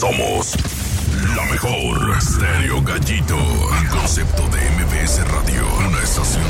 Somos la mejor. Stereo Gallito. Un concepto de MBS Radio. Una estación